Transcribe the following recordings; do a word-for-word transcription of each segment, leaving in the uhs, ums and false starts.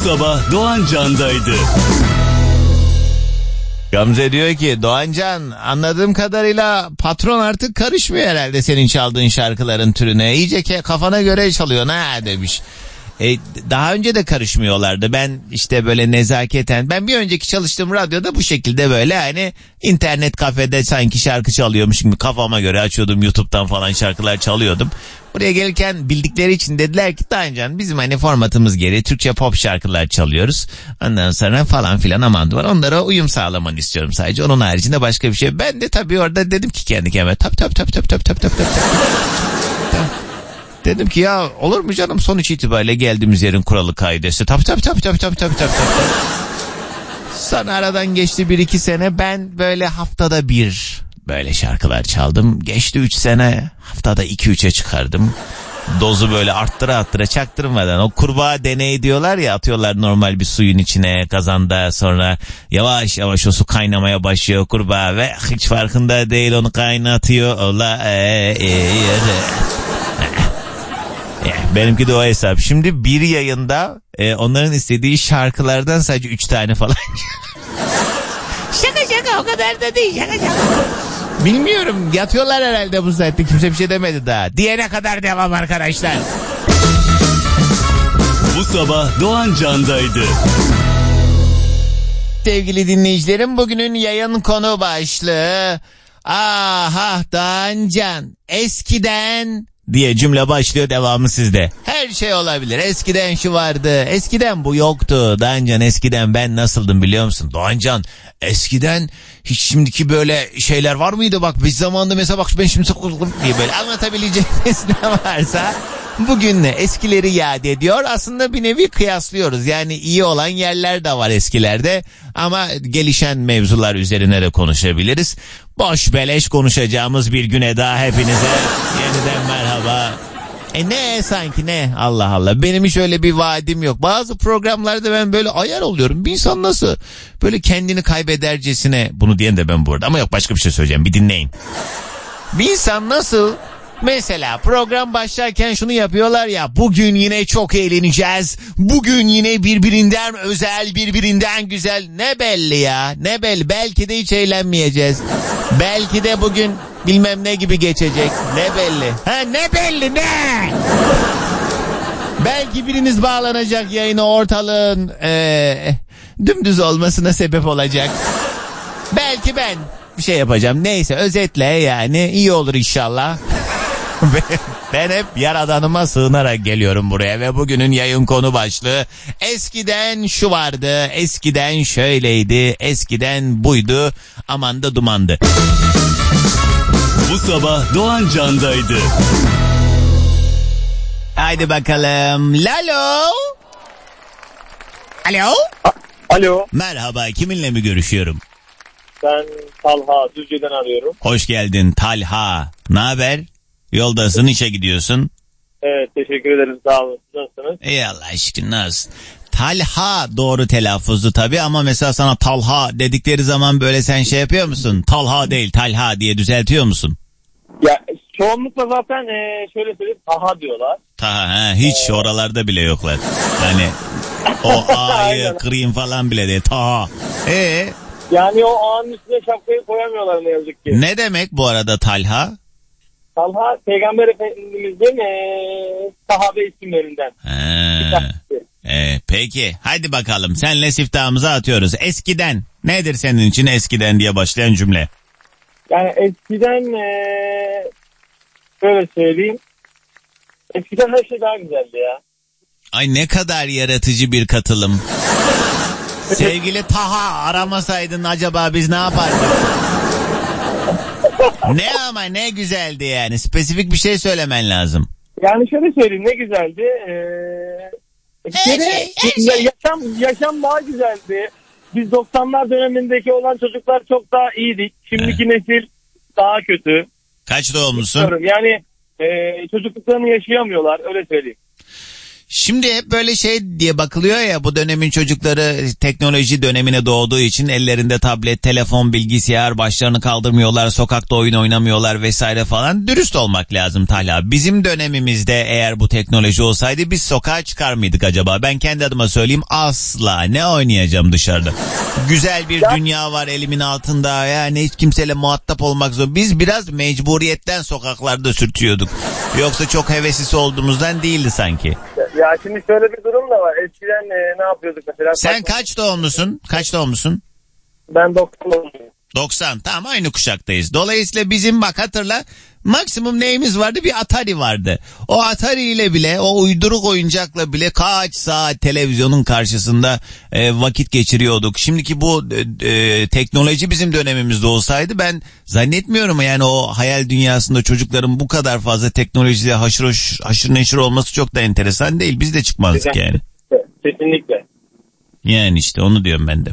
sabah Doğan Can'daydı. Gamze diyor ki Doğancan, anladığım kadarıyla patron artık karışmıyor herhalde senin çaldığın şarkıların türüne. İyice kafana göre çalıyor ha demiş. E, daha önce de karışmıyorlardı. Ben işte böyle nezaketen, ben bir önceki çalıştığım radyoda bu şekilde böyle hani internet kafede sanki şarkı çalıyormuş gibi kafama göre açıyordum, YouTube'dan falan şarkılar çalıyordum. Buraya gelirken bildikleri için dediler ki Doğancan, bizim hani formatımız gereği Türkçe pop şarkılar çalıyoruz. Ondan sonra falan filan aman var. Onlara uyum sağlamanı istiyorum sadece. Onun haricinde başka bir şey. Ben de tabii orada dedim ki kendi kendime tap tap tap tap tap tap tap tap. Dedim ki ya olur mu canım, sonuç itibariyle geldiğimiz yerin kuralı kaidesi. Tabii tabii tabii tabii tabii tabii tabii. Sonra aradan geçti bir iki sene, ben böyle haftada bir böyle şarkılar çaldım. Geçti üç sene, haftada iki üçe çıkardım. Dozu böyle arttıra arttıra çaktırmadan, o kurbağa deneyi diyorlar ya, atıyorlar normal bir suyun içine kazanda, sonra yavaş yavaş o su kaynamaya başlıyor, kurbağa ve hiç farkında değil onu kaynatıyor. Ola e, e, e, benimki de o hesap. Şimdi bir yayında e, onların istediği şarkılardan sadece üç tane falan. Şaka şaka, o kadar da değil, şaka şaka. Bilmiyorum, yatıyorlar herhalde bu saatte, kimse bir şey demedi daha. Diyene kadar devam arkadaşlar. Bu sabah Doğan Can'daydı. Sevgili dinleyicilerim, bugünün yayın konu başlığı aha Doğan Can eskiden diye cümle başlıyor, devamı sizde. Her şey olabilir. Eskiden şu vardı, eskiden bu yoktu. Doğancan, eskiden ben nasıldım biliyor musun? Doğancan, eskiden hiç şimdiki böyle şeyler var mıydı? Bak biz zamanında mesela, bak ben şimdi diye böyle anlatabileceğiniz ne varsa bugünle eskileri yad ediyor. Aslında bir nevi kıyaslıyoruz. Yani iyi olan yerler de var eskilerde ama gelişen mevzular üzerine de konuşabiliriz. Boş beleş konuşacağımız bir güne daha hepinize yeniden merhaba. E ne sanki ne, Allah Allah, benim hiç öyle bir vaadim yok. Bazı programlarda ben böyle ayar oluyorum. Bir insan nasıl böyle kendini kaybedercesine, bunu diyen de ben bu arada, ama yok, başka bir şey söyleyeceğim, bir dinleyin. Bir insan nasıl mesela program başlarken şunu yapıyorlar ya, bugün yine çok eğleneceğiz, bugün yine birbirinden özel, birbirinden güzel. Ne belli ya, ne belli, belki de hiç eğlenmeyeceğiz, belki de bugün bilmem ne gibi geçecek, ne belli. Ha ne belli ne? Belki biriniz bağlanacak yayına, ortalığın ee, dümdüz olmasına sebep olacak. Belki ben bir şey yapacağım, neyse, özetle yani iyi olur inşallah. Ben hep Yaradanıma sığınarak geliyorum buraya ve bugünün yayın konu başlığı eskiden şu vardı, eskiden şöyleydi, eskiden buydu, aman da dumandı. Bu sabah Doğan Can'daydı. Haydi bakalım. Lalo. Alo. Alo. Merhaba, kiminle mi görüşüyorum? Ben Talha, Düzce'den arıyorum. Hoş geldin Talha. Ne haber? Yoldasın, işe gidiyorsun. Evet, teşekkür ederim, sağ olun. Nasılsınız? Ey Allah aşkına, nasılsın? Talha doğru telaffuzdu tabii, ama mesela sana Talha dedikleri zaman böyle sen şey yapıyor musun? Talha değil Talha diye düzeltiyor musun? Ya çoğunlukla zaten e, şöyle söyleyeyim, Taha diyorlar. Taha, he, hiç ee... oralarda bile yoklar. Hani o A'yı kırayım falan bile değil. Taha. Ee? Yani o A'nın üstüne şapkayı koyamıyorlar ne yazık ki. Ne demek bu arada Talha? Talha Peygamber Efendimiz'in e, sahabe isimlerinden. E, peki hadi bakalım, senle siftahımıza atıyoruz. Eskiden nedir senin için eskiden diye başlayan cümle? Yani eskiden e, böyle söyleyeyim. Eskiden her şey daha güzeldi ya. Ay ne kadar yaratıcı bir katılım. Sevgili Taha, aramasaydın acaba biz ne yapardık? Ne ama ne güzeldi yani. Spesifik bir şey söylemen lazım. Yani şöyle söyleyeyim, ne güzeldi. Ee, her şey, her şey. Yaşam, yaşam daha güzeldi. Biz doksanlar dönemindeki olan çocuklar çok daha iyiydik. Şimdiki He. nesil daha kötü. Kaç doğumlusun? Yani e, çocukluklarını yaşayamıyorlar, öyle söyleyeyim. Şimdi hep böyle şey diye bakılıyor ya, bu dönemin çocukları teknoloji dönemine doğduğu için ellerinde tablet, telefon, bilgisayar, başlarını kaldırmıyorlar, sokakta oyun oynamıyorlar vesaire falan. Dürüst olmak lazım Talha. Bizim dönemimizde eğer bu teknoloji olsaydı biz sokağa çıkar mıydık acaba? Ben kendi adıma söyleyeyim, asla. Ne oynayacağım dışarıda? Güzel bir dünya var elimin altında, yani hiç kimseyle muhatap olmak zor. Biz biraz mecburiyetten sokaklarda sürtüyorduk. Yoksa çok heveslisi olduğumuzdan değildi sanki. Ya şimdi şöyle bir durum da var. Eskiden e, ne yapıyorduk mesela? Sen kaç doğumlusun? Kaç doğumlusun? Ben doksan doğumluyum. doksan. Tamam, aynı kuşaktayız. Dolayısıyla bizim bak hatırla, maksimum neyimiz vardı? Bir Atari vardı. O Atari ile bile, o uyduruk oyuncakla bile kaç saat televizyonun karşısında e, vakit geçiriyorduk. Şimdiki bu e, e, teknoloji bizim dönemimizde olsaydı ben zannetmiyorum yani o hayal dünyasında çocukların bu kadar fazla teknolojiyle haşır, hoş, haşır neşir olması çok da enteresan değil. Biz de çıkmazdık yani. Kesinlikle. Yani işte onu diyorum ben de.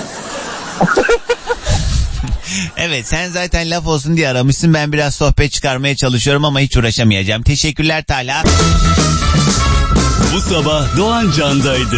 Evet, sen zaten laf olsun diye aramışsın. Ben biraz sohbet çıkarmaya çalışıyorum ama hiç uğraşamayacağım. Teşekkürler Talha. Bu sabah Doğan Can'daydı.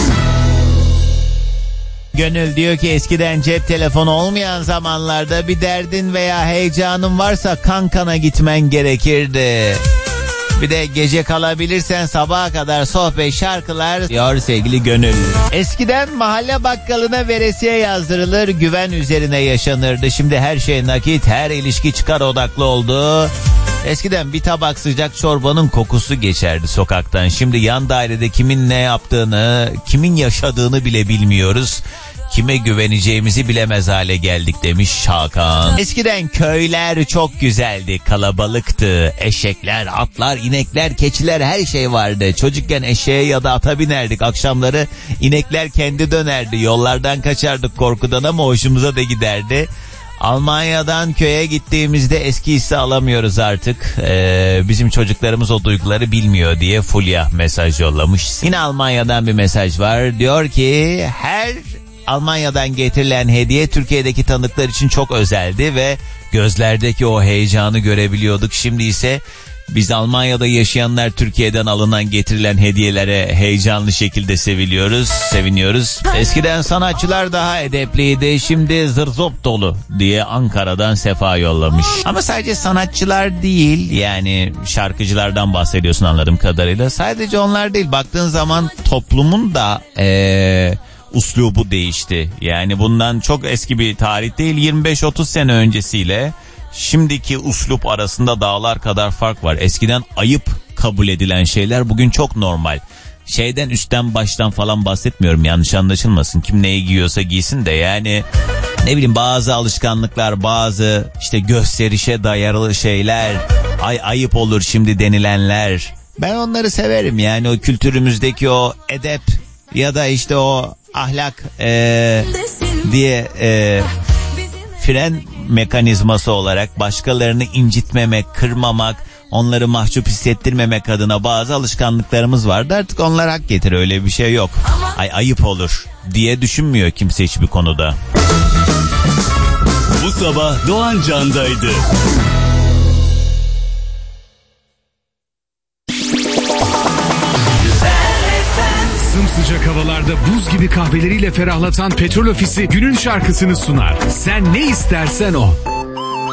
Gönül diyor ki eskiden cep telefonu olmayan zamanlarda bir derdin veya heyecanın varsa kankana gitmen gerekirdi. Bir de gece kalabilirsen sabaha kadar sohbet, şarkılar diyor sevgili Gönül. Eskiden mahalle bakkalına veresiye yazdırılır, güven üzerine yaşanırdı. Şimdi her şey nakit, her ilişki çıkar odaklı oldu. Eskiden bir tabak sıcak çorbanın kokusu geçerdi sokaktan. Şimdi yan dairede kimin ne yaptığını, kimin yaşadığını bile bilmiyoruz. Kime güveneceğimizi bilemez hale geldik demiş Hakan. Eskiden köyler çok güzeldi, kalabalıktı. Eşekler, atlar, inekler, keçiler, her şey vardı. Çocukken eşeğe ya da ata binerdik. Akşamları inekler kendi dönerdi. Yollardan kaçardık korkudan ama hoşumuza da giderdi. Almanya'dan köye gittiğimizde eski hissi alamıyoruz artık. Ee, bizim çocuklarımız o duyguları bilmiyor diye Fulya mesaj yollamış. Yine Almanya'dan bir mesaj var. Diyor ki her Almanya'dan getirilen hediye Türkiye'deki tanıklar için çok özeldi ve gözlerdeki o heyecanı görebiliyorduk. Şimdi ise biz Almanya'da yaşayanlar Türkiye'den alınan getirilen hediyelere heyecanlı şekilde seviliyoruz, seviniyoruz. Eskiden sanatçılar daha edepliydi, şimdi zırzop dolu diye Ankara'dan Sefa yollamış. Ama sadece sanatçılar değil, yani şarkıcılardan bahsediyorsun anladığım kadarıyla. Sadece onlar değil, baktığın zaman toplumun da Ee, uslubu değişti. Yani bundan çok eski bir tarih değil, yirmi beş otuz sene öncesiyle şimdiki uslup arasında dağlar kadar fark var. Eskiden ayıp kabul edilen şeyler bugün çok normal. Şeyden, üstten baştan falan bahsetmiyorum, yanlış anlaşılmasın. Kim neyi giyiyorsa giysin de, yani ne bileyim bazı alışkanlıklar, bazı işte gösterişe dayalı şeyler, ay ayıp olur şimdi denilenler. Ben onları severim, yani o kültürümüzdeki o edep ya da işte o ahlak ee, diye ee, fren mekanizması olarak başkalarını incitmemek, kırmamak, onları mahcup hissettirmemek adına bazı alışkanlıklarımız vardı. Artık onlar hak getir, öyle bir şey yok. Ay ayıp olur diye düşünmüyor kimse hiçbir konuda. Bu sabah Doğan Can'daydı. Sımsıcak havalarda buz gibi kahveleriyle ferahlatan Petrol Ofisi günün şarkısını sunar. Sen ne istersen o.